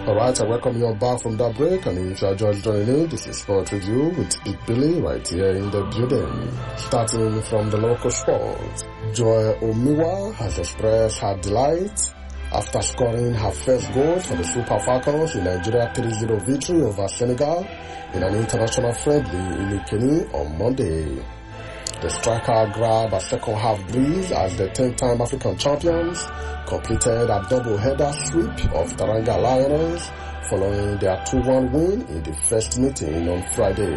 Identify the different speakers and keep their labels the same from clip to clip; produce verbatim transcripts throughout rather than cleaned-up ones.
Speaker 1: Alright, I welcome you all back from that break, and if you are just joining in, this is Sport Review with Big Billy right here in the building. Starting from the local sport, Joy Omiwa has expressed her delight after scoring her first goal for the Super Falcons in Nigeria three zero victory over Senegal in an international friendly in Ikeni on Monday. The striker grabbed a second half breeze as the ten-time African champions completed a double-header sweep of Taranga Lions following their two one win in the first meeting on Friday.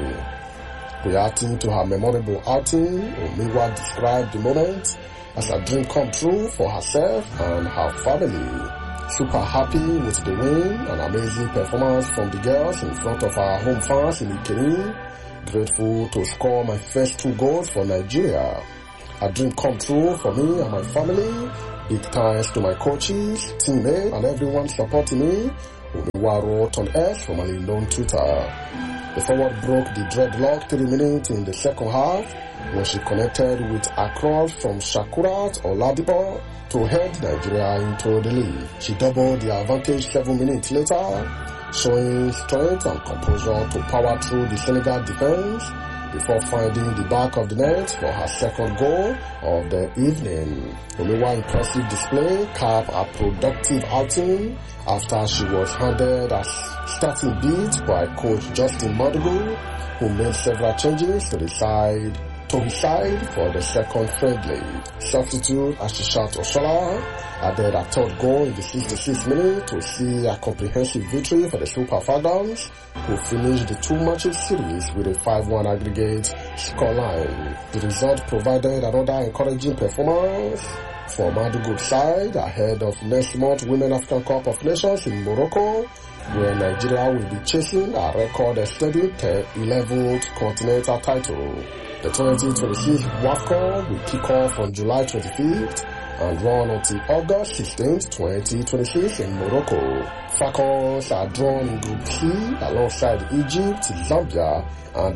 Speaker 1: Reacting to her memorable outing, Omiwa described the moment as a dream come true for herself and her family. Super happy with the win, an amazing performance from the girls in front of our home fans in Ikeni. Grateful to score my first two goals for Nigeria. A dream come true for me and my family. Big thanks to my coaches, teammates, and everyone supporting me. Omiwa wrote on X, formerly known Twitter. The forward broke the dreadlock three minutes in the second half when she connected with a cross from Shakurat Oladipo to head Nigeria into the lead. She doubled the advantage seven minutes later, showing strength and composure to power through the Senegal defense before finding the back of the net for her second goal of the evening. Omiwa's impressive display capped a productive outing after she was handed a starting beat by coach Justin Madugu, who made several changes to the side to his side for the second friendly. Substitute Ashishat Oshola added a third goal in the sixty-sixth minute to see a comprehensive victory for the Super Falcons, who finished the two-matches series with a five one aggregate scoreline. The result provided another encouraging performance for Madugu's side ahead of next month's Women African Cup of Nations in Morocco, where Nigeria will be chasing a record-extending eleventh continental title. The twenty twenty-six WAFCON will kick off on July twenty-fifth and run until August sixteenth, twenty twenty-six in Morocco. Falcons are drawn in Group C alongside Egypt, Zambia, and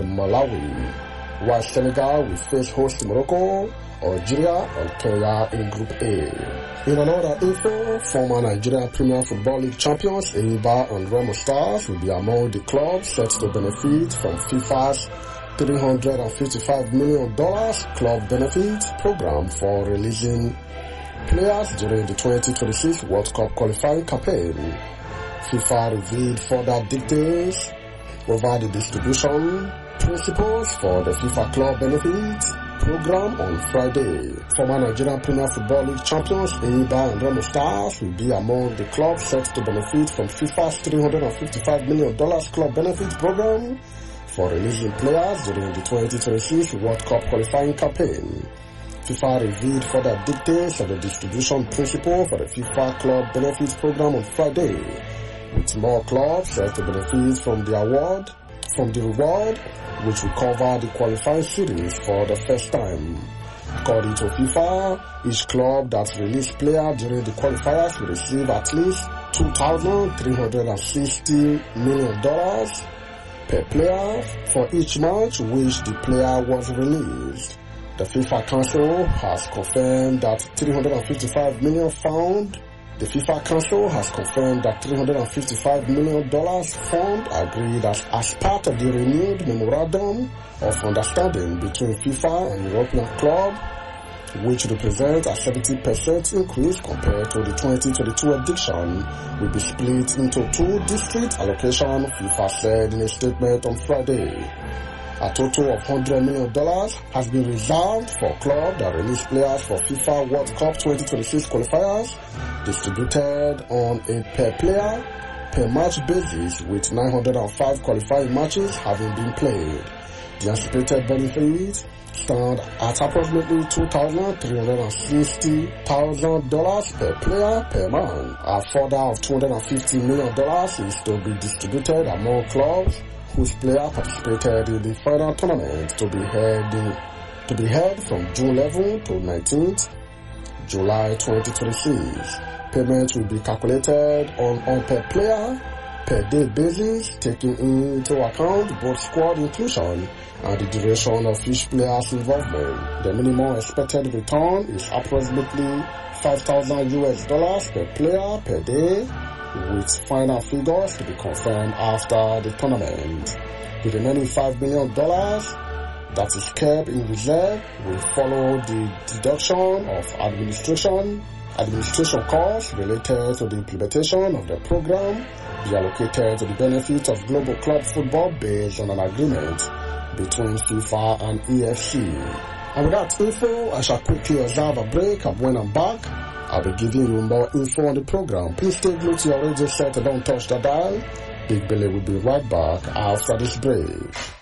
Speaker 1: Malawi, while Senegal will face host Morocco, Algeria, and Kenya in Group A. In another info, former Nigeria Premier Football League champions Enyimba and Remo Stars will be among the clubs set to benefit from FIFA's three hundred fifty-five million dollars club benefit program for releasing players during the twenty twenty-six World Cup qualifying campaign. FIFA revealed further details over the distribution principles for the FIFA club benefit program on Friday. Former Nigerian Premier Football League champions Enyimba and Remo Stars will be among the clubs set to benefit from FIFA's three hundred fifty-five million dollars club benefit program for releasing players during the twenty twenty-six World Cup qualifying campaign. FIFA revealed further details of the distribution principle for the FIFA Club Benefits Program on Friday, with more clubs set to benefit from the award, from the reward, which will cover the qualifying series for the first time. According to FIFA, each club that released players during the qualifiers will receive at least two thousand three hundred sixty million dollars per player for each match which the player was released. The FIFA Council has confirmed that three hundred fifty-five million found. The FIFA Council has confirmed that three hundred fifty-five million dollars fund agreed as, as part of the renewed memorandum of understanding between FIFA and European Club, which represents a seventy percent increase compared to the twenty twenty-two edition, will be split into two district allocations, FIFA said in a statement on Friday. A total of one hundred million dollars has been reserved for clubs that release players for FIFA World Cup twenty twenty-six qualifiers, distributed on a per-player, per-match basis, with nine hundred five qualifying matches having been played. The anticipated benefit stand at approximately two thousand three hundred sixty thousand dollars per player per month. A further of two hundred fifty million dollars is to be distributed among clubs whose player participated in the final tournament to be held in, to be held from June eleventh to nineteenth, July twenty twenty-six. Payment will be calculated on on per player per day basis, taking into account both squad inclusion and the duration of each player's involvement. The minimum expected return is approximately five thousand U S dollars per player per day, with final figures to be confirmed after the tournament. The remaining five million dollars that is kept in reserve will follow the deduction of administration administration costs related to the implementation of the program, be allocated to the benefit of global club football based on an agreement between FIFA and E F C. And with that info, I shall quickly observe a break, and when I'm back, I'll be giving you more info on the program. Please stay glued to your radio set and don't touch the dial. Big Billy will be right back after this break.